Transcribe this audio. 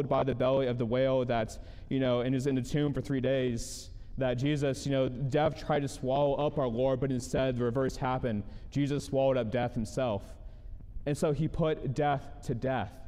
swallowed by the belly of the whale that, and is in the tomb for 3 days, that Jesus, death tried to swallow up our Lord, but instead the reverse happened. Jesus swallowed up death himself. And so he put death to death.